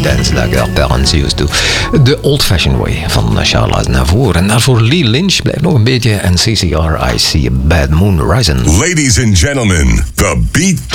dance like our parents used to. The Old-Fashioned Way van Charles Aznavour. En daarvoor Lee Lynch blijft nog een beetje. En CCR, I See a Bad Moon Rising. Ladies and gentlemen, the beat